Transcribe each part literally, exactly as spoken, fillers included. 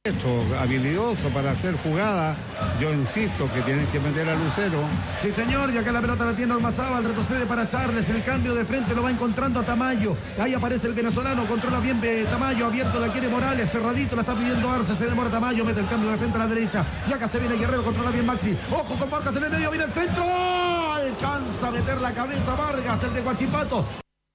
habilidoso para hacer jugada. Yo insisto que tienen que meter a Lucero. Sí, señor, y acá la pelota la tiene Ormazábal, retrocede para Charles, el cambio de frente lo va encontrando a Tamayo. Ahí aparece el venezolano, controla bien Tamayo, abierto la quiere Morales, cerradito la está pidiendo Arce, se demora Tamayo, mete el cambio de frente a la derecha. Y acá se viene Guerrero, controla bien Maxi. Ojo con Vargas en el medio, viene el centro. Alcanza a meter la cabeza Vargas, el de Huachipato.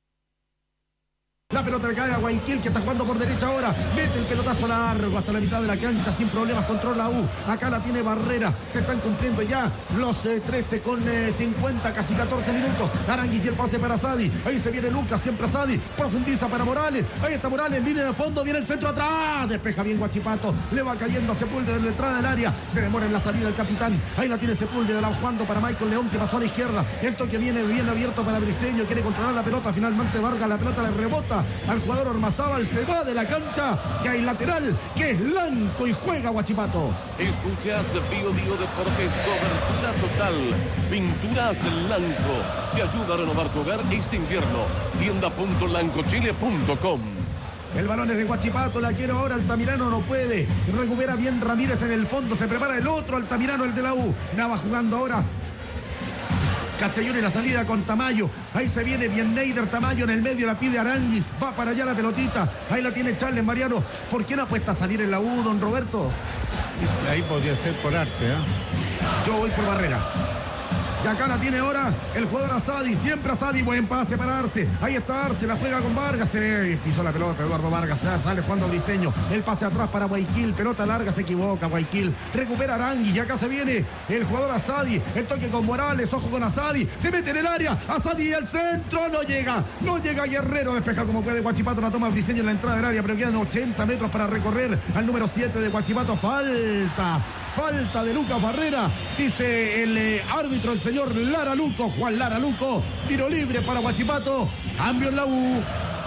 La pelota le cae a Guayaquil, que está jugando por derecha ahora. Mete el pelotazo largo hasta la mitad de la cancha sin problemas, controla U. Acá la tiene Barrera. Se están cumpliendo ya los eh, trece con eh, cincuenta, casi catorce minutos. Aranguis y el pase para Sadi. Ahí se viene Lucas, siempre Sadi. Profundiza para Morales. Ahí está Morales, línea de fondo. Viene el centro atrás. Despeja bien Huachipato. Le va cayendo a Sepúlveda en la entrada del área. Se demora en la salida el capitán. Ahí la tiene Sepúlveda. La va jugando para Michael León, que pasó a la izquierda. El toque viene bien abierto para Briceño. Quiere controlar la pelota. Finalmente Vargas. La pelota le rebota al jugador Ormazábal, se va de la cancha y hay lateral que es Lanco y juega Huachipato. Escuchas Bio Bio Deportes, cobertura total. Pinturas Lanco te ayuda a renovar tu hogar este invierno. tienda punto lancochile punto com. El balón es de Huachipato, la quiere ahora Altamirano, no puede. Recupera bien Ramírez en el fondo, se prepara el otro Altamirano, el de la U. Nava jugando ahora Castellón y la salida con Tamayo. Ahí se viene bien Neider, Tamayo en el medio, la pide Aranguis. Va para allá la pelotita. Ahí la tiene Charles Mariano. ¿Por qué no apuesta a salir en la U, don Roberto? Ahí podría ser por Arce, ¿eh? Yo voy por Barrera. Y acá la tiene ahora el jugador Asadi, siempre Asadi, buen pase para Arce. Ahí está Arce, la juega con Vargas, se pisó la pelota Eduardo Vargas, sale jugando Briceño. El pase atrás para Guayaquil, pelota larga, se equivoca Guayaquil. Recupera Arangui y acá se viene el jugador Asadi. El toque con Morales, ojo con Asadi, se mete en el área, Asadi al centro, no llega, no llega Guerrero, despeja como puede Huachipato, la toma Briceño en la entrada del área, pero quedan ochenta metros para recorrer al número siete de Huachipato. Falta, falta de Lucas Barrera, dice el eh, árbitro, el señor Lara Luco, Juan Lara Luco, tiro libre para Huachipato, cambio en la U.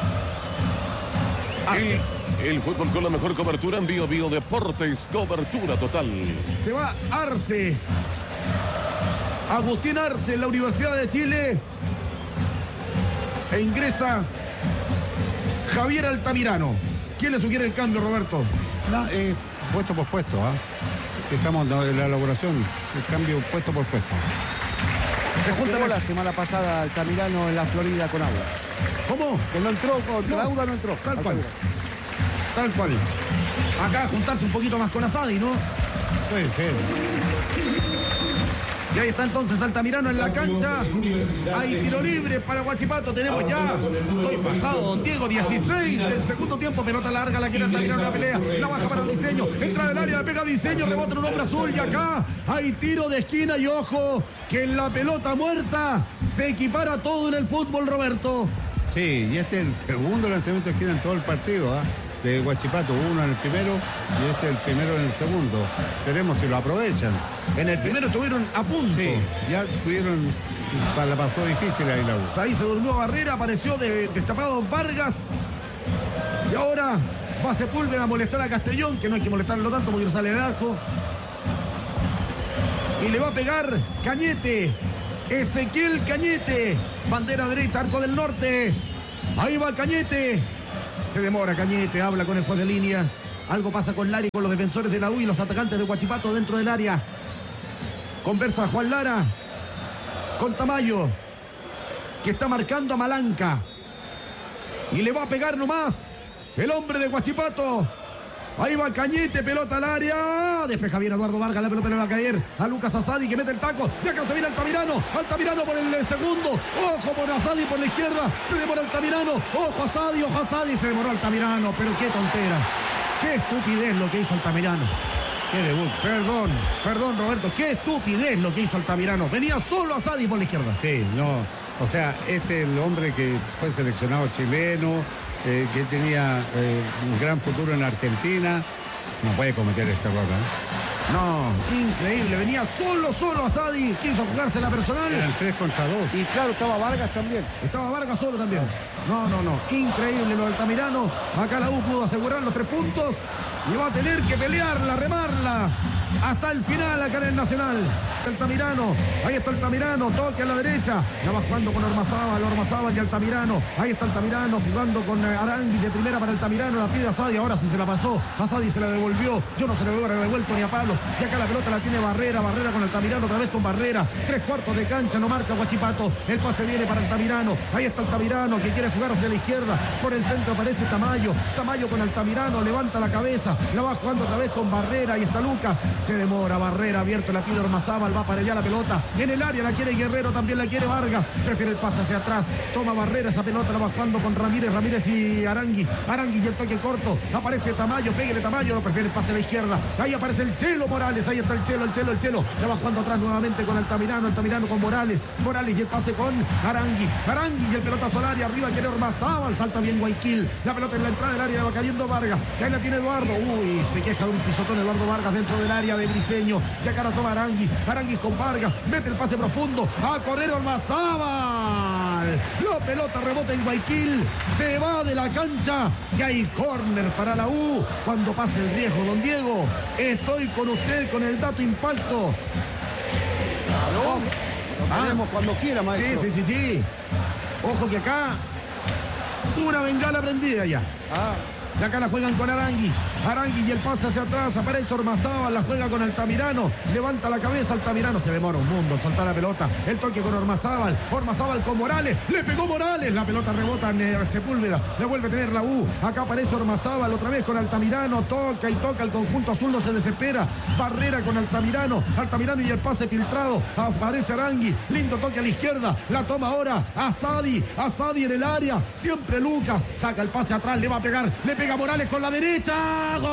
El, el fútbol con la mejor cobertura en Bio Bio Deportes, cobertura total. Se va Arce, Agustín Arce en la Universidad de Chile, e ingresa Javier Altamirano. ¿Quién le sugiere el cambio, Roberto? No, eh, puesto por puesto, ¿eh? Estamos en la elaboración, el cambio puesto por puesto. Se juntó la semana pasada Altamirano en la Florida con Audax. ¿Cómo? Que no entró, contra No, Audax no entró. Tal cual. Tal cual. Acá juntarse un poquito más con Asadi, ¿no? Puede ser. Y ahí está entonces Altamirano en la cancha. Hay tiro libre para Huachipato. Tenemos ya, estoy pasado, don Diego, dieciséis del segundo tiempo. Pelota larga, la quiere Altamirano en la pelea. La baja para Briceño. Entra del área, la pega Briceño, rebota en un hombre azul. Y acá hay tiro de esquina. Y ojo, que en la pelota muerta se equipara todo en el fútbol, Roberto. Sí, y este es el segundo lanzamiento de esquina en todo el partido, ¿ah? ¿eh? De Huachipato, uno en el primero y este el primero en el segundo. Veremos si lo aprovechan. En el primero estuvieron a punto. Sí, ya tuvieron, la pasó difícil ahí la U. Ahí se durmió Barrera, apareció de, destapado Vargas. Y ahora va Sepúlveda a molestar a Castellón, que no hay que molestarlo tanto porque no sale de arco. Y le va a pegar Cañete, Ezequiel Cañete, bandera derecha, arco del norte. Ahí va Cañete. Se demora Cañete, habla con el juez de línea. Algo pasa con Lara y con los defensores de la U y los atacantes de Huachipato dentro del área. Conversa Juan Lara con Tamayo, que está marcando a Malanca. Y le va a pegar nomás el hombre de Huachipato. Ahí va Cañete, pelota al área. Despeja bien Eduardo Vargas, la pelota le va a caer a Lucas Asadi, que mete el taco. Y acá se viene Altamirano. Altamirano por el segundo. Ojo por Asadi por la izquierda. Se demora Altamirano. Ojo Asadi, ojo Asadi. Se demoró Altamirano. Pero qué tontera. Qué estupidez lo que hizo Altamirano. Qué debut. Perdón, perdón Roberto. Qué estupidez lo que hizo Altamirano. Venía solo Asadi por la izquierda. Sí, no. O sea, este es el hombre que fue seleccionado chileno. Eh, que tenía eh, un gran futuro en Argentina, no puede cometer este error, ¿eh? No, increíble, venía solo, solo Asadi, quiso jugarse la personal. Eran tres contra dos. Y claro, estaba Vargas también. Estaba Vargas solo también. No, no, no, increíble lo del Altamirano. Acá la U pudo asegurar los tres puntos. y va a tener que pelearla, remarla hasta el final acá en el Nacional. Altamirano, ahí está Altamirano, toque a la derecha, la va jugando con Ormazábal, Ormazábal y Altamirano, ahí está Altamirano jugando con Aranguis de primera para Altamirano, la pide a Sadi, ahora sí se la pasó, a Sadi se la devolvió, yo no se le hubiera devuelto ni a palos, y acá la pelota la tiene Barrera, Barrera con Altamirano, otra vez con Barrera, tres cuartos de cancha, no marca Huachipato, el pase viene para Altamirano, ahí está Altamirano que quiere jugar hacia la izquierda, por el centro aparece Tamayo, Tamayo con Altamirano, levanta la cabeza, la va jugando otra vez con Barrera, ahí está Lucas, se demora Barrera, abierto, la pide Ormazábal, va para allá la pelota, en el área la quiere Guerrero, también la quiere Vargas, prefiere el pase hacia atrás, toma Barrera esa pelota, la va jugando con Ramírez, Ramírez y Aranguis, Aranguis y el toque corto, aparece Tamayo, pégale Tamayo, no prefiere el pase a la izquierda, ahí aparece el Chelo Morales, ahí está el Chelo, el Chelo, el Chelo, la va jugando atrás nuevamente con Altamirano, Altamirano con Morales, Morales y el pase con Aranguis, Aranguis y el pelotazo al área, arriba quiere Ormazábal, salta bien Guayaquil, la pelota en la entrada del área, la va cayendo Vargas, ahí la tiene Eduardo, uy, se queja de un pisotón Eduardo Vargas dentro del área de Briseño, ya acá la toma Aranguis, Aranguis con Vargas, mete el pase profundo, a correr Ormazábal, la pelota rebota en Guayaquil, se va de la cancha y hay córner para la U, cuando pase el riesgo, don Diego, estoy con usted con el dato impacto. ¿Aló? Lo tenemos Ah, cuando quiera, maestro. Sí, sí, sí, sí. Ojo que acá una bengala prendida ya. Ah. Y acá la juegan con Aranguis. Aranguis y el pase hacia atrás. Aparece Ormazábal, la juega con Altamirano. Levanta la cabeza Altamirano. Se demora un mundo en soltar la pelota. El toque con Ormazábal. Ormazábal con Morales. Le pegó Morales. La pelota rebota en eh, Sepúlveda. Le vuelve a tener la U. Acá aparece Ormazábal otra vez con Altamirano. Toca y toca. El conjunto azul no se desespera. Barrera con Altamirano. Altamirano y el pase filtrado. Aparece Aranguis. Lindo toque a la izquierda. La toma ahora Asadi. Asadi en el área. Siempre Lucas. Saca el pase atrás. Le va a pegar. Le pega Morales con la derecha. ¡Gol!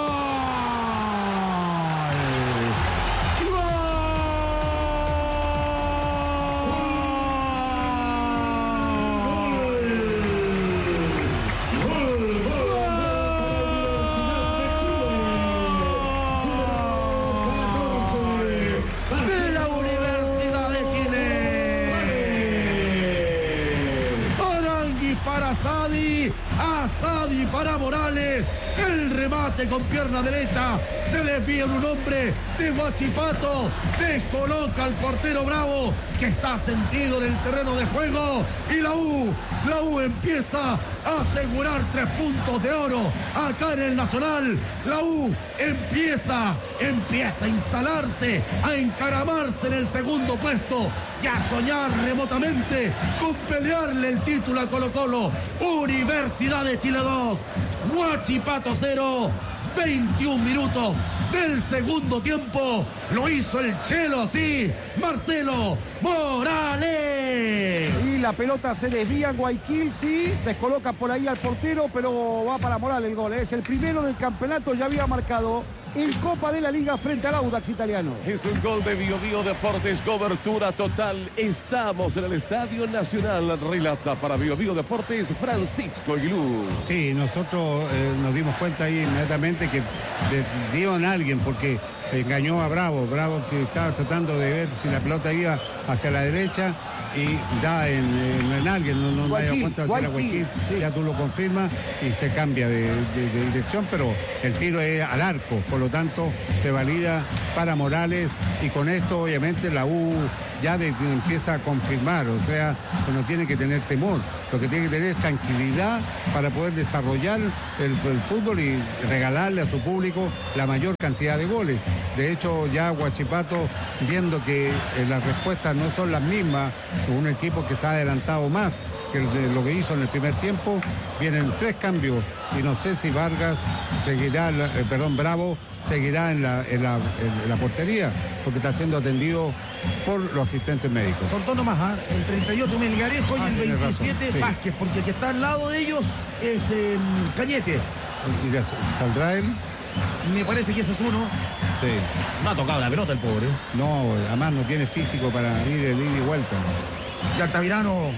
De la Universidad de Chile. Aranguis para Sadi. Asadi para Morales, el remate con pierna derecha, se desvía un hombre de Huachipato, descoloca al portero Bravo, que está sentido en el terreno de juego, y la U, la U empieza a asegurar tres puntos de oro acá en el Nacional. La U empieza, empieza a instalarse, a encaramarse en el segundo puesto y a soñar remotamente con pelearle el título a Colo Colo. Universidad de Chile dos, Huachipato cero, veintiún minutos del segundo tiempo. Lo hizo el Chelo, sí, Marcelo Morales. Sí, la pelota se desvía en Guayaquil, sí, descoloca por ahí al portero, pero va para Morales el gol. Es el primero del campeonato, ya había marcado en Copa de la Liga frente al Audax italiano. Es un gol de Bio Bio Deportes, cobertura total. Estamos en el Estadio Nacional. Relata para Bio Bio Deportes Francisco Aguilú. Sí, nosotros eh, nos dimos cuenta ahí inmediatamente que de, dieron a alguien porque engañó a Bravo. Bravo que estaba tratando de ver si la pelota iba hacia la derecha y da en, en, en alguien, no, no me he dado cuenta de la Guayaquil, sí. Ya tú lo confirmas y se cambia de, de, de dirección, pero el tiro es al arco, por lo tanto se valida para Morales y con esto obviamente la U ya de, empieza a confirmar, o sea, que no tiene que tener temor, lo que tiene que tener es tranquilidad para poder desarrollar el, el fútbol y regalarle a su público la mayor cantidad de goles. De hecho, ya Huachipato, viendo que eh, las respuestas no son las mismas, un equipo que se ha adelantado más que lo que hizo en el primer tiempo, vienen tres cambios y no sé si Vargas seguirá, eh, perdón, Bravo seguirá en la, en, la, en la portería, porque está siendo atendido por los asistentes médicos. Son dos nomás, ¿eh? El treinta y ocho Melgarejo Ah, y el veintisiete razón, sí. Vázquez, porque el que está al lado de ellos es eh, Cañete. ¿Y ya saldrá él? Me parece que ese es uno. Sí. No ha tocado la pelota el pobre. No, además no tiene físico para ir de ida y vuelta. Y Altamirano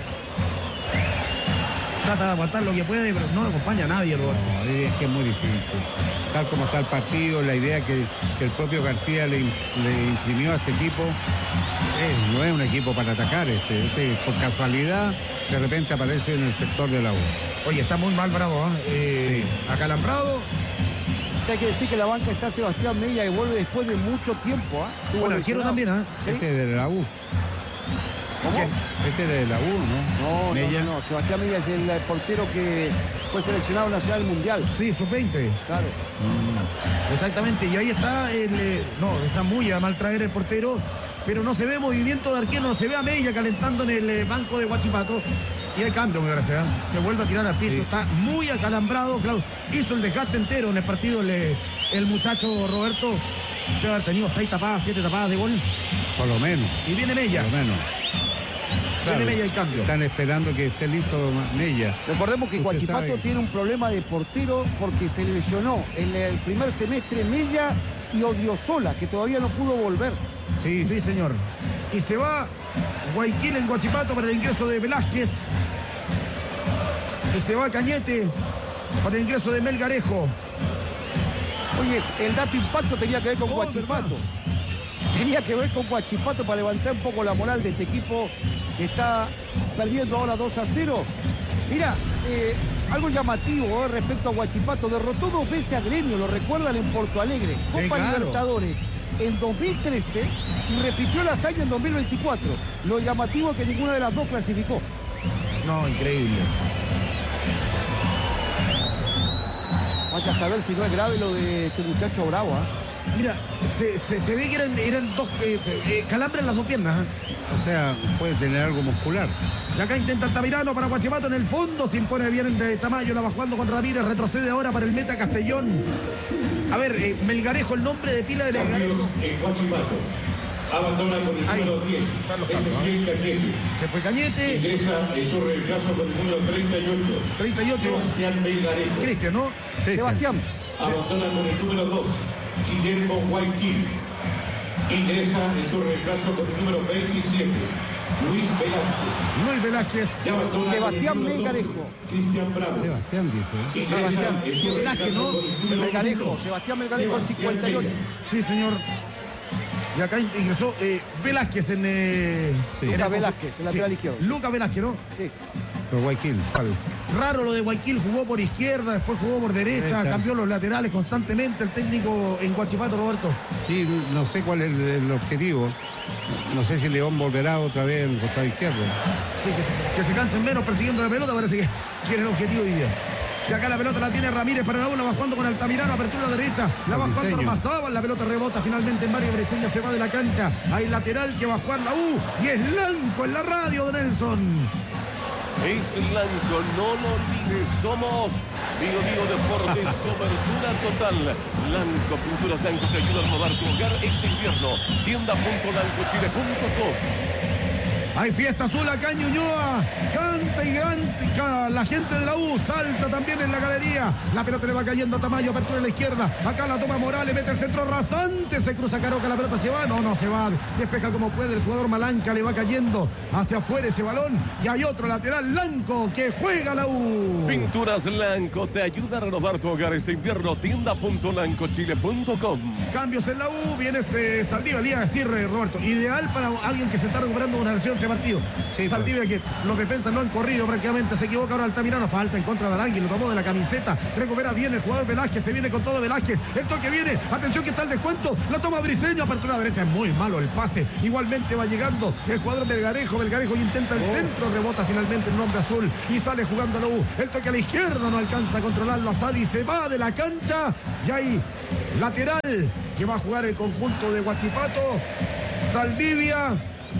trata de aguantar lo que puede, pero no lo acompaña a nadie, Roberto. No, es que es muy difícil. Tal como está el partido, la idea que, que el propio García le, le imprimió a este equipo, es, no es un equipo para atacar. Este, este por casualidad, de repente aparece en el sector de la U. Oye, está muy mal Bravo, ¿eh? Eh, acalambrado. O sea, hay que decir que la banca está Sebastián Mella, que vuelve después de mucho tiempo. ¿eh? Bueno, arquero también, ¿eh? ¿Sí? Este es de la U. ¿Cómo? ¿Quién? Este es de la U, ¿no? No, Mella. no, no, Sebastián Mella es el portero que fue seleccionado nacional mundial. Sí, sub veinte. Claro. Mm. Exactamente, y ahí está, el, eh, no, está muy a mal traer el portero, pero no se ve movimiento de arquero, no se ve a Mella calentando en el eh, banco de Huachipato. Y hay cambio, me parece, ¿eh? Se vuelve a tirar al piso, sí. Está muy acalambrado, claro. Hizo el desgaste entero en el partido el, el muchacho Roberto. Debe haber tenido seis tapadas, siete tapadas de gol. Por lo menos. Y viene Mella. Por lo menos. Claro, viene Mella el cambio. Están esperando que esté listo Mella. Recordemos que Huachipato tiene un problema de portero porque se lesionó en el primer semestre Mella y Odriozola, que todavía no pudo volver. Sí, sí, señor. Y se va Guayaquil en Huachipato para el ingreso de Velázquez. Y se va Cañete para el ingreso de Melgarejo. Oye, el dato impacto tenía que ver con oh, Huachipato. ¿Verdad? Tenía que ver con Huachipato para levantar un poco la moral de este equipo que está perdiendo ahora dos a cero. Mira, eh, algo llamativo eh, respecto a Huachipato. Derrotó dos veces a Gremio, lo recuerdan, en Porto Alegre. Copa sí, claro. Libertadores en dos mil trece y repitió la hazaña en dos mil veinticuatro. Lo llamativo es que ninguna de las dos clasificó. No, increíble. Vaya a saber si no es grave lo de este muchacho Bravo. ¿eh? Mira, se, se, se ve que eran, eran dos eh, eh, calambres en las dos piernas. ¿eh? O sea, puede tener algo muscular. Y acá intenta Altamirano para Huachipato en el fondo. Se impone bien de Tamayo, la va jugando con Ramírez. Retrocede ahora para el meta Castellón. A ver, eh, Melgarejo, el nombre de pila de Melgarejo. En Huachipato. Abandona con el Ahí. número diez. Ezequiel Cañete. Se fue Cañete. Ingresa en su reemplazo con el número treinta y ocho. treinta y ocho. Sebastián Melgarejo. Cristian, ¿no? Cristian. Sebastián. Abandona con el número dos. Guillermo Guayaquil. Ingresa en su reemplazo con el número veintisiete. Luis Velázquez. Luis Velázquez. Y abandona Sebastián con el número Melgarejo. doce, Cristian Bravo. Sebastián dice. Ingresa Sebastián. en su Y Velázquez, ¿no? reemplazo con el número Melgarejo. cinco. Sebastián Melgarejo, el cincuenta y ocho. Sí, señor. Y acá ingresó eh, Velázquez en... Eh, Sí. en Lucas el- Velázquez, el lateral sí. izquierdo. Lucas Velázquez, ¿no? Sí. Por Guayaquil. Raro lo de Guayaquil, jugó por izquierda, después jugó por derecha, Derecha. cambió los laterales constantemente el técnico en Huachipato, Roberto. Y no sé cuál es el, el objetivo. No sé si León volverá otra vez en el costado izquierdo. Sí, que se, que se cansen menos persiguiendo la pelota, parece que quieren el objetivo hoy día. Y acá la pelota la tiene Ramírez para la U, la va jugando con Altamirano, apertura derecha, la va jugando Ormazábal, la pelota rebota finalmente en Mario Briseño, se va de la cancha, hay lateral que va a jugar la U, y es Blanco en la radio de Nelson. Es Blanco, no lo olvides, somos Vigo Vigo Deportes, cobertura total. Blanco, pinturas Blanco te ayuda a renovar tu hogar este invierno. tienda punto blanco chile punto com. Hay fiesta azul acá en Ñuñoa, canta y canta la gente de la U, salta también en la galería, la pelota le va cayendo a Tamayo, apertura en la izquierda, acá la toma Morales, mete el centro rasante, se cruza Caroca, la pelota se va, no, no se va, despeja como puede, el jugador Malanca le va cayendo hacia afuera ese balón, y hay otro lateral Blanco que juega la U. Pinturas Blanco te ayuda a renovar tu hogar este invierno. tienda punto blanco chile punto com. Cambios en la U, viene eh, Saldivia, Lía de cierre, Roberto, ideal para alguien que se está recuperando una lesión de partido. Sí, Saldivia, que los defensas no han corrido prácticamente, se equivoca ahora Altamirano, falta en contra de Arangui, lo tomó de la camiseta, recupera bien el jugador Velázquez, se viene con todo Velázquez, el toque viene, atención que está el descuento, la toma Briseño, apertura derecha, es muy malo el pase, igualmente va llegando el jugador Melgarejo, Melgarejo intenta el centro, rebota finalmente el nombre azul y sale jugando la U, el toque a la izquierda, no alcanza a controlarlo Asadi, se va de la cancha y hay lateral que va a jugar el conjunto de Huachipato, Saldivia.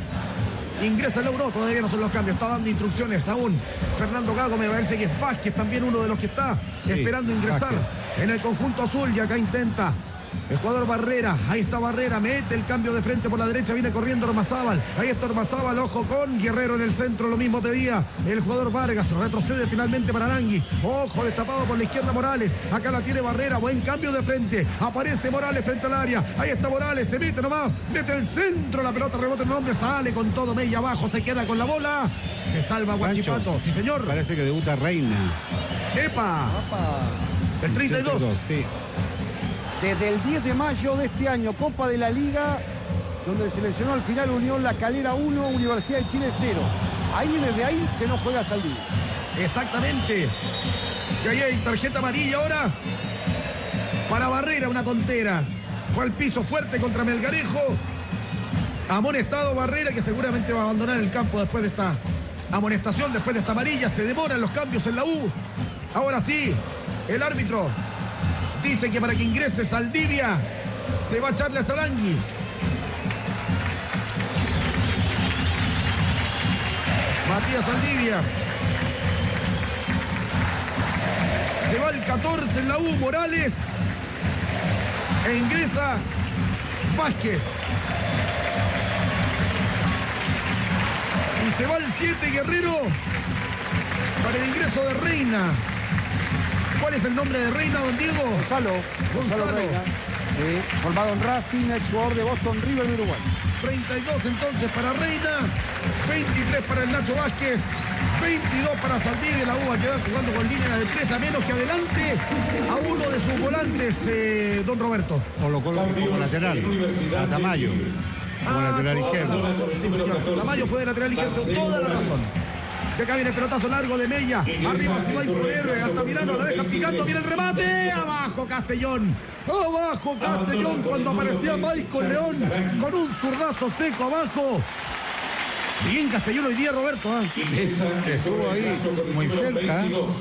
Ingresa el Euro, todavía no son los cambios, está dando instrucciones aún Fernando Gago, me parece que es Vázquez también uno de los que está sí, esperando ingresar Vázquez. en el conjunto azul, y acá intenta el jugador Barrera, ahí está Barrera, mete el cambio de frente por la derecha, viene corriendo Ormazábal, ahí está Ormazábal, ojo con Guerrero en el centro, lo mismo pedía el jugador Vargas, retrocede finalmente para Aranguis, ojo destapado por la izquierda Morales, acá la tiene Barrera, buen cambio de frente, aparece Morales frente al área, ahí está Morales, se mete nomás, mete el centro, la pelota rebota en un hombre, sale con todo Mella abajo, se queda con la bola, se salva Huachipato, Pancho, sí señor, Parece que debuta Reina. ¡epa! Opa. El treinta y dos. Sí. Desde el diez de mayo de este año, Copa de la Liga, donde se seleccionó al final Unión La Calera uno, Universidad de Chile cero. Ahí, desde ahí, que no juega Saldivia. Exactamente. Y ahí hay tarjeta amarilla ahora Para Barrera, una tontera. Fue al piso fuerte contra Melgarejo. Amonestado Barrera, que seguramente va a abandonar el campo después de esta amonestación, después de esta amarilla. Se demoran los cambios en la U. Ahora sí, el árbitro dice que para que ingrese Saldivia se va Charles Aranguis. Matías Saldivia. Se va el catorce en la U, Morales. E ingresa Vázquez. Y se va el siete, Guerrero, para el ingreso de Reina. ¿Cuál es el nombre de Reina, don Diego? Gonzalo. Gonzalo, Gonzalo. Reina. Sí, formado en Racing, ex jugador de Boston River de Uruguay. treinta y dos entonces para Reina, veintitrés para el Nacho Vázquez, veintidós para Saldivia. La U va a quedar jugando con línea de tres, a menos que adelante a uno de sus volantes, eh, don Roberto. O lo coloca como lateral, a Tamayo, como Ah, lateral toda izquierdo. la razón, sí, señor. Tamayo fue de lateral izquierdo, toda la razón. Que acá viene el pelotazo largo de Mella. Arriba se va a imponer. Altamirano la deja picando. Viene el remate. Abajo Castellón. Abajo Castellón cuando aparecía Michael León con un zurdazo seco abajo. Bien Castellón hoy día, Roberto. ¿eh? Estuvo ahí muy cerca,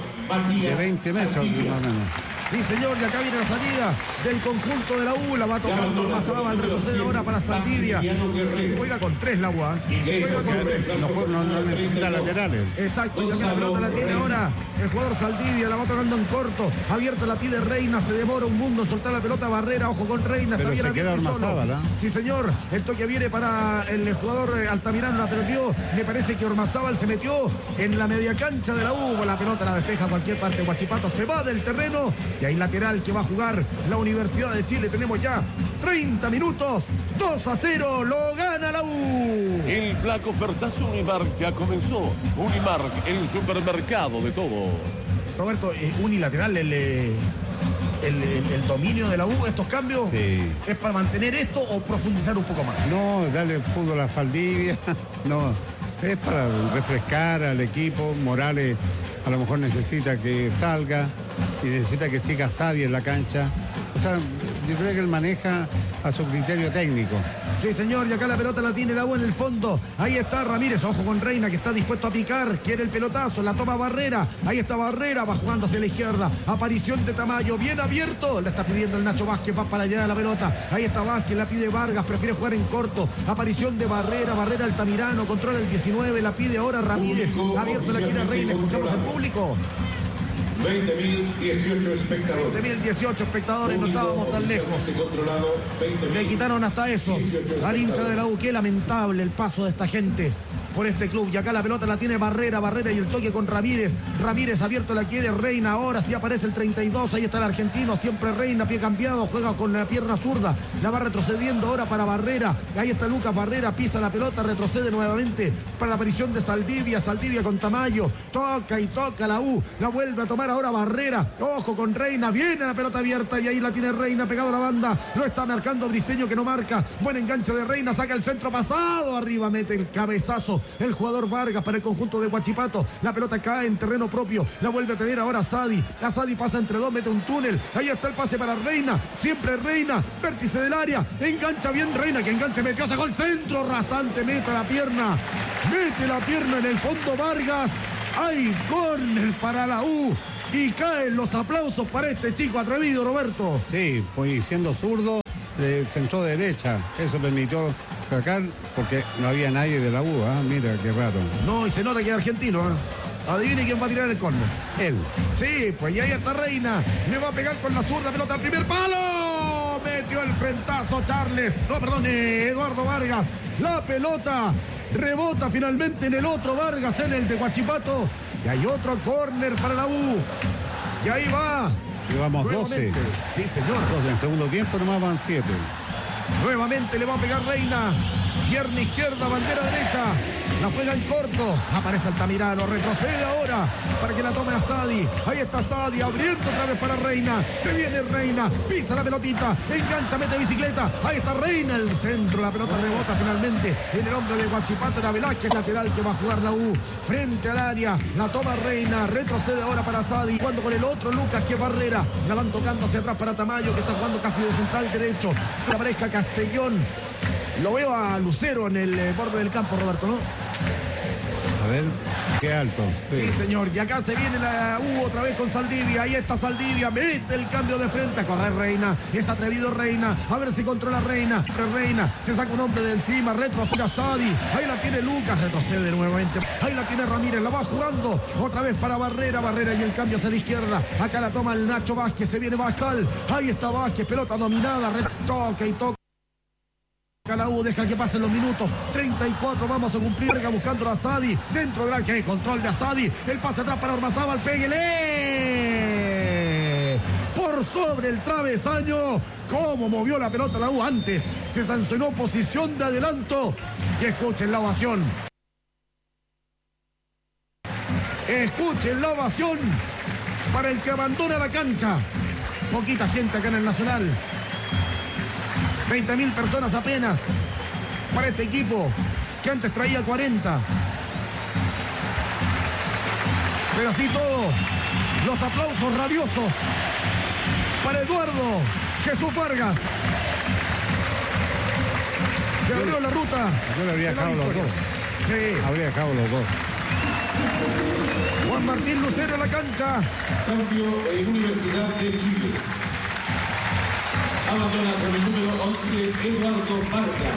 de veinte metros más o menos. Sí, señor, y acá viene la salida del conjunto de la U. La va tocando Mazabal, retrocede ahora para Saldivia. Juega con tres la U. ¿eh? Juega con tres. No, no, no necesita laterales. Exacto, y también la pelota la tiene ahora el jugador Saldivia, la va tocando en corto, abierto la pide Reina, se demora un mundo en soltar la pelota. Barrera, ojo con Reina, Pero está bien se abierto queda y solo. Ormazábal, ¿eh? Sí, señor, el toque viene para el jugador eh, Altamirano, la perdió, me parece que Ormazábal se metió en la media cancha de la U, la pelota la despeja a cualquier parte, Huachipato se va del terreno, y ahí lateral que va a jugar la Universidad de Chile. Tenemos ya treinta minutos, dos a cero, lo gana la U. El Black Ofertazo Unimark ya comenzó. Unimark, el supermercado de todos. Roberto, eh, unilateral el, eh, el, el, el dominio de la U, estos cambios, Sí. ¿es para mantener esto o profundizar un poco más? No, darle el fútbol a Saldivia, no, es para refrescar al equipo. Morales a lo mejor necesita que salga y necesita que siga Savi en la cancha. O sea, yo creo que él maneja a su criterio técnico. Sí, señor, y acá la pelota la tiene la U en el fondo. Ahí está Ramírez, ojo con Reina, que está dispuesto a picar, quiere el pelotazo, la toma Barrera. Ahí está Barrera, va jugando hacia la izquierda. Aparición de Tamayo, bien abierto. Le está pidiendo el Nacho Vázquez, va para allá la pelota. Ahí está Vázquez, la pide Vargas, prefiere jugar en corto. Aparición de Barrera, Barrera Altamirano, controla el diecinueve, la pide ahora Ramírez. Abierto la quiere Reina, escuchamos al público. veinte mil dieciocho espectadores. veinte mil dieciocho espectadores, no estábamos tan lejos. Le quitaron hasta eso al hincha de la U. Qué lamentable el paso de esta gente por este club. Y acá la pelota la tiene Barrera, Barrera y el toque con Ramírez. Ramírez abierto la quiere Reina. Ahora sí aparece el treinta y dos. Ahí está el argentino, siempre Reina, pie cambiado, juega con la pierna zurda. La va retrocediendo ahora para Barrera. Ahí está Lucas Barrera, pisa la pelota, retrocede nuevamente para la aparición de Saldivia. Saldivia con Tamayo. Toca y toca la U. La vuelve a tomar ahora Barrera. Ojo con Reina. Viene la pelota abierta y ahí la tiene Reina pegado a la banda. Lo está marcando Briseño, que no marca. Buen enganche de Reina. Saca el centro pasado. Arriba mete el cabezazo el jugador Vargas para el conjunto de Huachipato. La pelota cae en terreno propio. La vuelve a tener ahora Sadi. La Sadi pasa entre dos, mete un túnel. Ahí está el pase para Reina. Siempre Reina. Vértice del área. Engancha bien Reina, que enganche metió. Sacó el centro rasante. Mete la pierna. Mete la pierna en el fondo Vargas. Hay córner para la U. Y caen los aplausos para este chico atrevido, Roberto. Sí, pues siendo zurdo, eh, centró derecha. Eso permitió sacar porque no había nadie de la U. ¿eh? Mira, qué raro. No, y se nota que es argentino. ¿eh? Adivine quién va a tirar el córner. Él. Sí, pues ya ahí está Reina. Le va a pegar con la zurda, pelota al primer palo. Metió el frentazo Charles. No, perdón, eh, Eduardo Vargas. La pelota rebota finalmente en el otro Vargas, en el de Huachipato. Y hay otro córner para la U. Y ahí va. Llevamos Nuevamente. doce. Sí, señor. doce. En segundo tiempo nomás van siete. Nuevamente le va a pegar Reina. Pierna izquierda, bandera derecha. La juega en corto. Aparece Altamirano. Retrocede ahora para que la tome a Sadi. Ahí está Sadi abriendo otra vez para Reina. Se viene Reina. Pisa la pelotita. Engancha, mete bicicleta. Ahí está Reina. El centro. La pelota rebota finalmente en el hombre de Huachipato. Era Velázquez, lateral que va a jugar la U. Frente al área. La toma Reina. Retrocede ahora para Sadi. Jugando con el otro Lucas, que Barrera. La van tocando hacia atrás para Tamayo, que está jugando casi de central derecho. La pareja Castellón. Lo veo a Lucero en el eh, borde del campo, Roberto, ¿no? A ver, qué alto. Sí. sí, señor. Y acá se viene la U otra vez con Saldivia. Ahí está Saldivia. Mete el cambio de frente. A correr Reina. Es atrevido Reina. A ver si controla Reina. Reina. Se saca un hombre de encima. Retrocede a Sadi. Ahí la tiene Lucas. Retrocede nuevamente. Ahí la tiene Ramírez. La va jugando. Otra vez para Barrera. Barrera y el cambio hacia la izquierda. Acá la toma el Nacho Vázquez. Se viene Basal. Ahí está Vázquez. Pelota dominada. Toca y toca. La U deja que pasen los minutos. treinta y cuatro, vamos a cumplir. Buscando a Sadi. Dentro del arco, control de Asadi. El pase atrás para Ormazábal. Péguele. Por sobre el travesaño. Cómo movió la pelota la U antes. Se sancionó posición de adelanto. Y escuchen la ovación. Escuchen la ovación para el que abandona la cancha. Poquita gente acá en el Nacional. veinte mil personas apenas para este equipo que antes traía cuarenta. Pero así todo, los aplausos rabiosos para Eduardo Jesús Vargas, que abrió la ruta. Yo le habría dejado los dos. Sí. Habría dejado los dos. Juan Martín Lucero en la cancha. Cambio en Universidad de Chile. Abandona con el número once, Eduardo Vargas.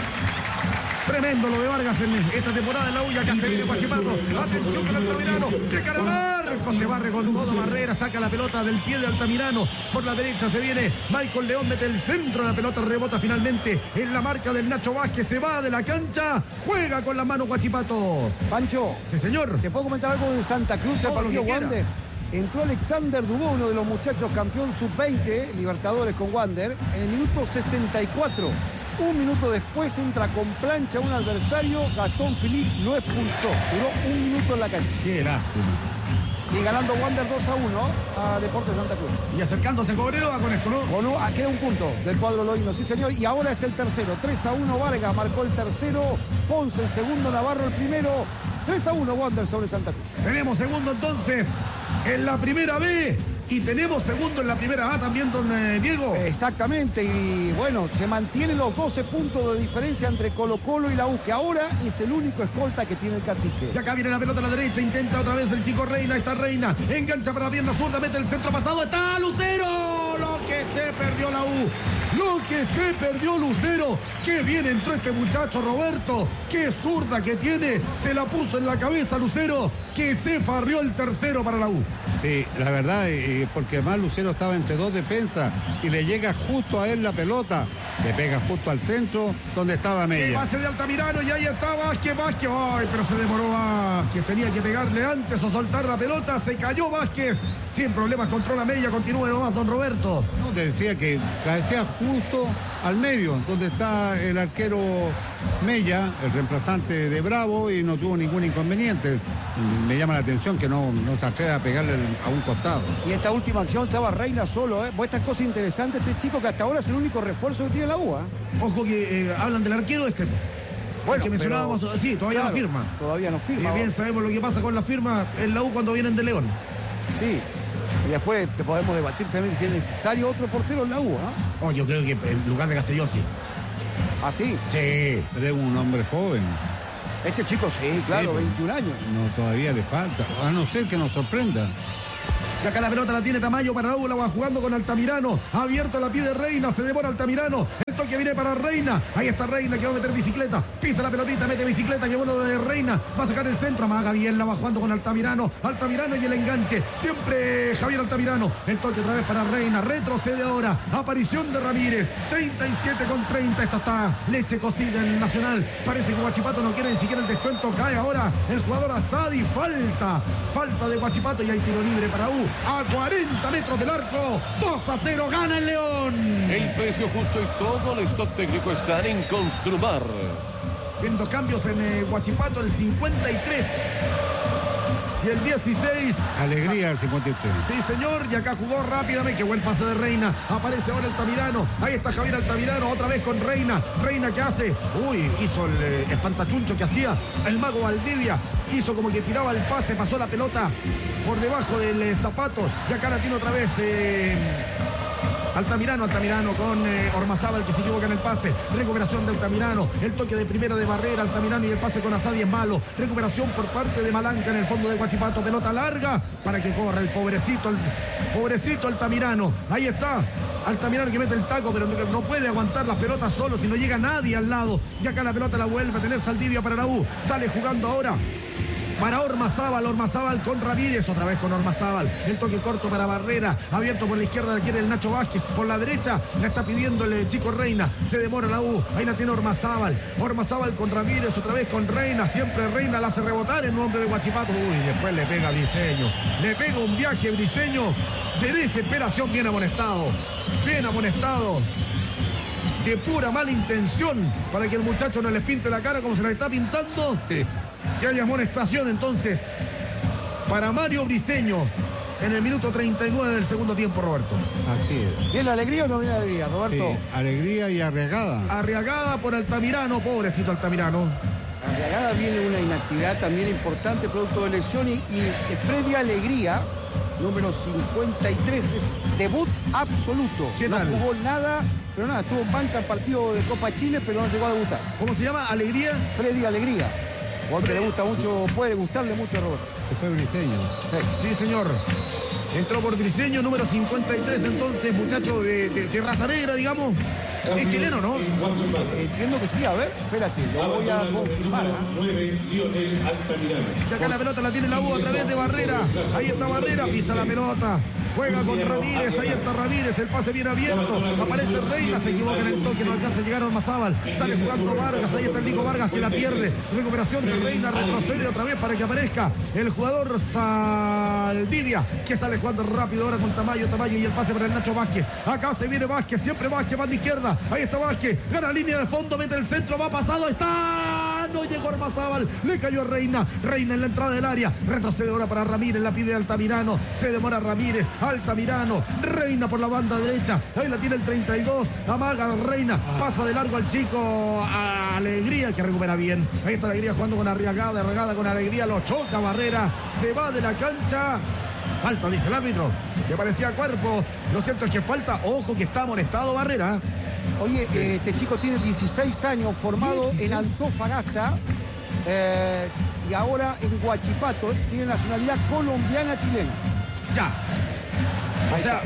Tremendo lo de Vargas en esta temporada en la U. Y acá se viene Huachipato. Atención con Altamirano. De cara al arco. Se barre con todo Barrera. Saca la pelota del pie de Altamirano. Por la derecha se viene Michael León. Mete el centro. La pelota rebota finalmente en la marca del Nacho Vázquez. Se va de la cancha. Juega con la mano Huachipato. Pancho. Sí, señor. ¿Te puedo comentar algo de Santa Cruz, el Todo lo partido que Wander? Entró Alexander Dubó, uno de los muchachos campeón sub veinte, Libertadores con Wander, en el minuto sesenta y cuatro. Un minuto después entra con plancha un adversario, Gastón Philippe lo expulsó. Duró un minuto en la cancha. Qué lástima. Sigue ganando Wander dos a uno a Deportes Santa Cruz. Y acercándose Cobreloa con esto, ¿no? Bueno, ah, queda un punto del cuadro loíno, sí señor. Y ahora es el tercero. tres a uno Vargas marcó el tercero. Ponce el segundo, Navarro el primero. tres a uno Wander sobre Santa Cruz. Tenemos segundo entonces en la primera B. Y tenemos segundo en la primera A también, don eh, Diego. Exactamente, y bueno, se mantienen los doce puntos de diferencia entre Colo Colo y la U, que ahora es el único escolta que tiene el cacique. Y acá viene la pelota a la derecha, intenta otra vez el chico Reina, está Reina, engancha para la pierna zurda, mete el centro pasado, está Lucero, lo que se perdió la U, lo que se perdió Lucero, qué bien entró este muchacho Roberto, qué zurda que tiene, se la puso en la cabeza Lucero, que se farrió el tercero para la U. Sí, la verdad, eh, porque además Lucero estaba entre dos defensas y le llega justo a él la pelota, le pega justo al centro donde estaba El Mella. pase de Altamirano y ahí está Vázquez, Vázquez, ay, pero se demoró Vázquez, tenía que pegarle antes o soltar la pelota, se cayó Vázquez, sin problemas controla Mella, continúe nomás don Roberto. No, te decía que cabecea justo al medio, donde está el arquero Mella, el reemplazante de Bravo, y no tuvo ningún inconveniente. Me llama la atención que no, no se atreve a pegarle a un costado. Y esta última acción estaba Reina solo, ¿eh? Esta cosa interesante, este chico que hasta ahora es el único refuerzo que tiene la U, ¿eh? Ojo que eh, hablan del arquero este. Bueno, que mencionábamos, pero, sí, todavía claro, no firma. Todavía no firma. Y bien sabemos lo que pasa con la firma en la U cuando vienen de León. Sí. Y después te podemos debatir también si es necesario otro portero en la U, ¿ah? ¿eh? Oh, yo creo que en lugar de Castellón sí. ¿Ah, sí? Sí. Pero es un hombre joven. Este chico sí, claro, Sí, veintiún años. No, todavía le falta. A no ser que nos sorprenda. Y acá la pelota la tiene Tamayo para la U, la va jugando con Altamirano. Abierto la pie de Reina, se devora Altamirano. El toque viene para Reina. Ahí está Reina que va a meter bicicleta. Pisa la pelotita, mete bicicleta, que bueno lo de Reina. Va a sacar el centro, amaga bien, la va jugando con Altamirano. Altamirano y el enganche. Siempre Javier Altamirano. El toque otra vez para Reina. Retrocede ahora. Aparición de Ramírez. treinta y siete con treinta. Esto está leche cocida en el Nacional. Parece que Huachipato no quiere ni siquiera el descuento. Cae ahora el jugador Asadi. Falta. Falta de Huachipato y hay tiro libre para U. A cuarenta metros del arco. dos a cero. Gana el León. El precio justo y todo el stock técnico están en Construmar. en dos cambios en eh, Huachipato, el cincuenta y tres. Y el dieciséis. Alegría el cincuenta y tres. Sí, señor. Y acá jugó rápidamente. Qué buen pase de Reina. Aparece ahora Altamirano. Ahí está Javier Altamirano. Otra vez con Reina. Reina que hace. Uy, hizo el eh, espantachuncho que hacía el mago Valdivia. Hizo como que tiraba el pase. Pasó la pelota por debajo del eh, zapato. Y acá la tiene otra vez. Eh, Altamirano, Altamirano con eh, Ormazábal que se equivoca en el pase. Recuperación de Altamirano. El toque de primera de Barrera. Altamirano y el pase con Asadi es malo. Recuperación por parte de Malanca en el fondo de Huachipato. Pelota larga para que corra el pobrecito, el pobrecito Altamirano. Ahí está. Altamirano que mete el taco, pero no puede aguantar las pelotas solo si no llega nadie al lado. Y acá la pelota la vuelve a tener Saldivia para la U. Sale jugando ahora para Ormazábal, Ormazábal con Ramírez, otra vez con Ormazábal, el toque corto para Barrera, abierto por la izquierda, la quiere el Nacho Vázquez, por la derecha la está pidiendo el Chico Reina, se demora la U, ahí la tiene Ormazábal, Ormazábal con Ramírez, otra vez con Reina, siempre Reina la hace rebotar en nombre de Huachipato, uy, después le pega a Briseño, le pega un viaje Briseño de desesperación, bien amonestado, bien amonestado. De pura mala intención para que el muchacho no les pinte la cara como se la está pintando. Que haya amonestación entonces para Mario Briseño en el minuto treinta y nueve del segundo tiempo, Roberto. Así es. ¿Bien la alegría o no bien la alegría, Roberto? Sí, alegría y arriesgada. Arriagada por Altamirano, pobrecito Altamirano. Arriagada viene una inactividad también importante, producto de lesión. Y, y Freddy Alegría, número cincuenta y tres, es debut absoluto. ¿Qué no tal? jugó nada, pero nada, estuvo en banca el partido de Copa Chile, pero no llegó a debutar. ¿Cómo se llama? ¿Alegría? Freddy Alegría. Porque le gusta mucho, puede gustarle mucho a Roberto. Que fue Briseño. Sí, señor. Entró por Briseño, número cincuenta y tres, entonces, muchacho de, de, de raza negra, digamos. Es chileno, ¿no? Entiendo que sí, a ver, espérate, lo voy a confirmar. nueve, Lionel Altamirano. Y acá la pelota la tiene la U a través de Barrera. Ahí está Barrera, pisa la pelota. Juega con Ramírez, ahí está Ramírez, el pase bien abierto. Aparece Reina, se equivoca en el toque, no alcanza a llegar a Ormazábal. Sale jugando Vargas, ahí está el Nico Vargas que la pierde. Recuperación de Reina, retrocede otra vez para que aparezca el jugador Saldivia, que sale jugando rápido ahora con Tamayo, Tamayo y el pase para el Nacho Vázquez. Acá se viene Vázquez, siempre Vázquez, va de izquierda. Ahí está Vázquez, gana línea de fondo, mete el centro, va pasado, está. No llegó Ormazábal, le cayó a Reina. Reina en la entrada del área, retrocede ahora para Ramírez, la pide Altamirano, se demora Ramírez, Altamirano, Reina por la banda derecha, ahí la tiene el treinta y dos, amaga Reina, pasa de largo al chico Alegría que recupera bien. Ahí está Alegría jugando con Arriagada, Arriagada con Alegría, lo choca Barrera, se va de la cancha. Falta, dice el árbitro, le parecía cuerpo. Lo cierto es que falta, ojo que está amonestado Barrera. Oye, eh, este chico tiene dieciséis años, formado dieciséis. En Antofagasta eh, y ahora en Huachipato, tiene nacionalidad colombiana-chilena. Ya. O sea,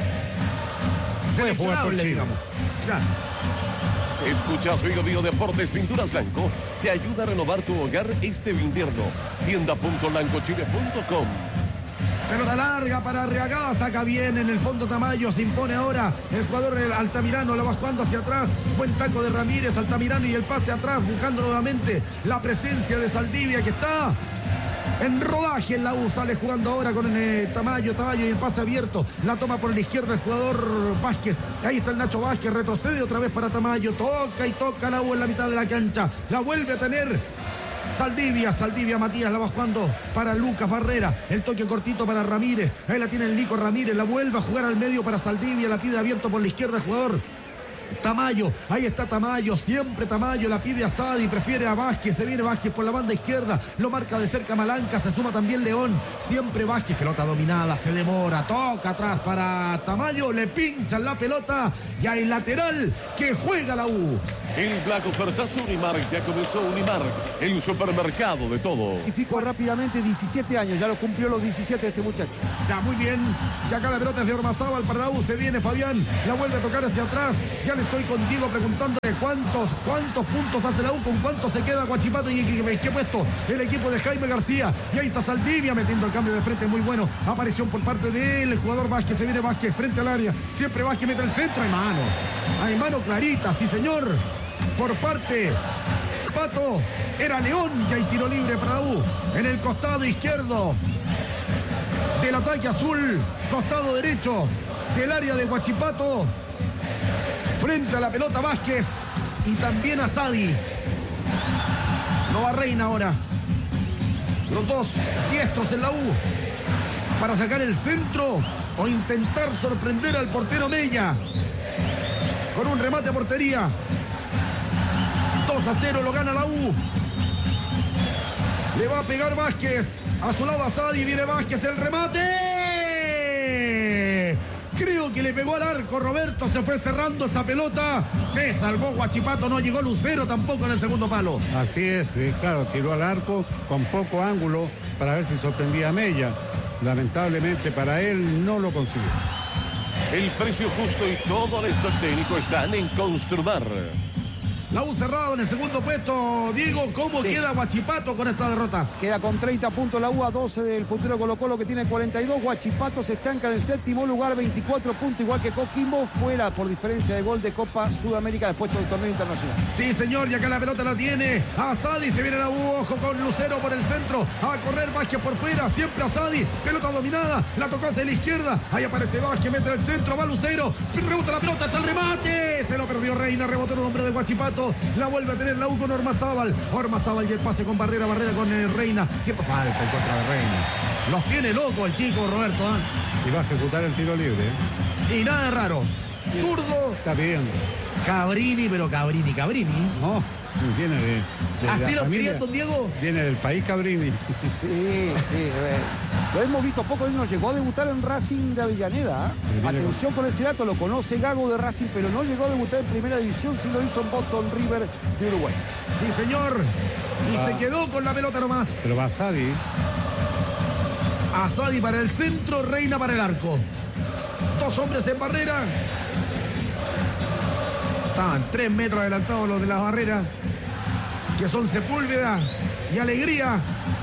puede jugar por Chile. Digamos. Claro. Escuchas Vigo Vigo Deportes Pinturas Blanco. Te ayuda a renovar tu hogar este invierno. tienda punto blanco chile punto com. Pelota larga para Arriagada, saca bien en el fondo Tamayo, se impone ahora el jugador el Altamirano, la va jugando hacia atrás, buen taco de Ramírez, Altamirano y el pase atrás, buscando nuevamente la presencia de Saldivia que está en rodaje en la U, sale jugando ahora con eh, Tamayo, Tamayo y el pase abierto, la toma por la izquierda el jugador Vázquez, ahí está el Nacho Vázquez, retrocede otra vez para Tamayo, toca y toca la U en la mitad de la cancha, la vuelve a tener Saldivia, Saldivia Matías la va jugando para Lucas Barrera, el toque cortito para Ramírez, ahí la tiene el Nico Ramírez, la vuelve a jugar al medio para Saldivia, la pide abierto por la izquierda el jugador Tamayo, ahí está Tamayo, siempre Tamayo, la pide a Sadi, prefiere a Vázquez, se viene Vázquez por la banda izquierda, lo marca de cerca Malanca, se suma también León, siempre Vázquez, pelota dominada, se demora, toca atrás para Tamayo, le pinchan la pelota y hay lateral que juega la U. El Black Ofertazo Unimark, ya comenzó Unimark, el supermercado de todo. Y fijo rápidamente diecisiete años, ya lo cumplió los diecisiete este muchacho. Ya, muy bien, y acá la pelota es de Ormazábal para la U, se viene Fabián, la vuelve a tocar hacia atrás, ya le estoy con Diego preguntándole cuántos, cuántos puntos hace la U, con cuántos se queda Huachipato y qué, qué puesto el equipo de Jaime García, y ahí está Saldivia metiendo el cambio de frente muy bueno, aparición por parte del jugador Vázquez, se viene Vázquez frente al área, siempre Vázquez mete el centro, hay mano, hay mano clarita, sí señor, por parte Pato, era León, y hay tiro libre para la U, en el costado izquierdo del ataque azul, costado derecho del área de Huachipato, frente a la pelota Vázquez y también a Sadi. No va Reina ahora. Los dos diestros en la U para sacar el centro o intentar sorprender al portero Mella con un remate a portería. dos a cero lo gana la U. Le va a pegar Vázquez. A su lado Asadi, viene Vázquez, el remate. Creo que le pegó al arco Roberto, se fue cerrando esa pelota. Se salvó Huachipato, no llegó Lucero tampoco en el segundo palo. Así es, sí, claro, tiró al arco con poco ángulo para ver si sorprendía a Mella. Lamentablemente para él no lo consiguió. El precio justo y todo el stock técnico están en Construmar. La U cerrado en el segundo puesto. Diego, ¿cómo Sí. queda Huachipato con esta derrota? Queda con treinta puntos la U, a doce del puntero Colo Colo, que tiene cuarenta y dos. Huachipato se estanca en el séptimo lugar, veinticuatro puntos, igual que Coquimbo, fuera por diferencia de gol de Copa Sudamérica después del torneo internacional. Sí, señor, y acá la pelota la tiene Asadi, se viene la U, ojo con Lucero por el centro, a correr Vázquez por fuera, siempre Asadi, pelota dominada, la tocó hacia la izquierda, ahí aparece Vázquez, mete el centro, va Lucero, rebota la pelota, hasta el remate, se lo perdió Reina, rebotó un hombre de Huachipato, la vuelve a tener la U con Ormazábal, Ormazábal y el pase con Barrera, Barrera con eh, Reina, siempre falta en contra de Reina, los tiene loco el chico Roberto, ¿eh? Y va a ejecutar el tiro libre. ¿eh? Y nada raro, zurdo, Está pidiendo. Cabrini, pero Cabrini, Cabrini. No, viene de, de ¿Así la lo familia, querían, don Diego? Viene del país Cabrini. Sí, sí, a ver. Lo hemos visto poco, él nos llegó a debutar en Racing de Avellaneda. ¿eh? Sí, viene Atención con ese dato, lo conoce Gago de Racing, pero no llegó a debutar en primera división, sí lo hizo en Boston River de Uruguay. Sí, señor. Y Ah. se quedó con la pelota nomás. Pero va Sadi. Asadi para el centro, Reina para el arco. Dos hombres en barrera. Estaban tres metros adelantados los de la barrera, que son Sepúlveda y Alegría.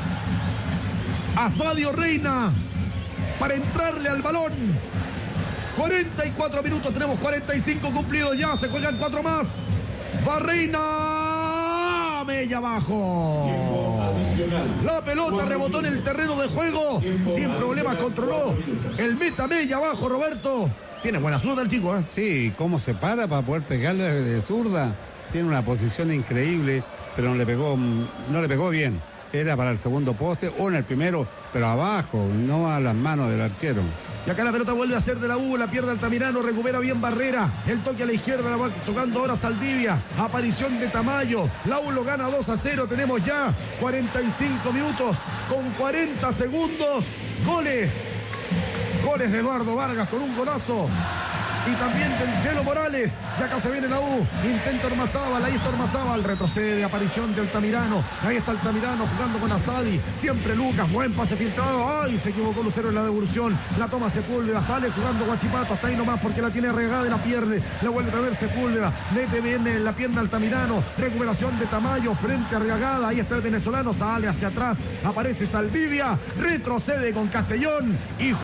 Asadio Reina para entrarle al balón. cuarenta y cuatro minutos, tenemos cuarenta y cinco cumplidos ya, se juegan cuatro más. Va Reina, Mella abajo. Tiempo adicional. La pelota rebotó en el terreno de juego, sin problemas controló el meta Mella abajo, Roberto. Tiene buena zurda el chico, ¿eh? Sí, cómo se para para poder pegarle de zurda. Tiene una posición increíble, pero no le pegó, no le pegó bien. Era para el segundo poste o en el primero, pero abajo, no a las manos del arquero. Y acá la pelota vuelve a ser de la U, la pierde Altamirano, recupera bien Barrera, el toque a la izquierda, la va tocando ahora Saldivia, aparición de Tamayo, la U lo gana dos a cero, tenemos ya cuarenta y cinco minutos con cuarenta segundos, goles, goles de Eduardo Vargas con un golazo. Y también del Chelo Morales. Y acá se viene la U. Intenta Ormazábal. Ahí está Ormazábal. Retrocede. Aparición de Altamirano. Ahí está Altamirano jugando con Asadi. Siempre Lucas. Buen pase filtrado. Ay, se equivocó Lucero en la devolución. La toma Sepúlveda. Sale jugando Huachipato. Hasta ahí nomás porque la tiene regada y la pierde. La vuelve a ver Sepúlveda. Mete bien en la pierna Altamirano. Recuperación de Tamayo frente a Arriagada. Ahí está el venezolano. Sale hacia atrás. Aparece Saldivia. Retrocede con Castellón. Y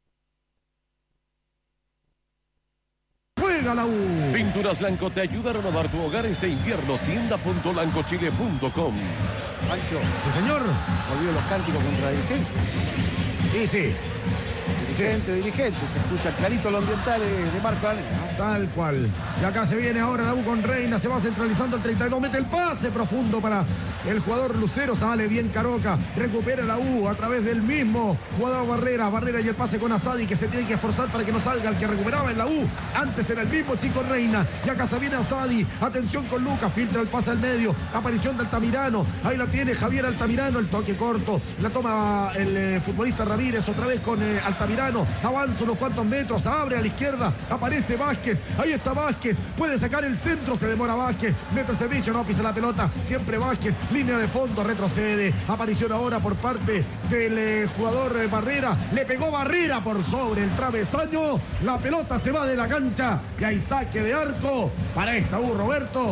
juega la U. Pinturas Blanco te ayuda a renovar tu hogar este invierno. tienda punto blancochile punto com. Pancho, Sí, señor. volvió los cánticos contra la dirigencia. Y sí. Dirigente, dirigente, se escucha clarito los ambientales de Marco Anel, ¿no? Tal cual. Y acá se viene ahora la U con Reina. Se va centralizando el treinta y dos. Mete el pase profundo para el jugador Lucero. Sale bien Caroca. Recupera la U a través del mismo jugador Barrera. Barrera y el pase con Asadi, que se tiene que esforzar para que no salga el que recuperaba en la U. Antes era el mismo chico Reina. Y acá se viene Asadi. Atención con Lucas. Filtra el pase al medio. Aparición de Altamirano. Ahí la tiene Javier Altamirano. El toque corto. La toma el eh, futbolista Ramírez. Otra vez con eh, Altamirano. Avanza unos cuantos metros. Abre a la izquierda. Aparece Vázquez. Ahí está Vázquez. Puede sacar el centro. Se demora Vázquez. Mete el servicio. No pisa la pelota. Siempre Vázquez. Línea de fondo. Retrocede. Aparición ahora por parte del eh, jugador eh, Barrera. Le pegó Barrera por sobre el travesaño. La pelota se va de la cancha. Y hay saque de arco para esta U, Roberto.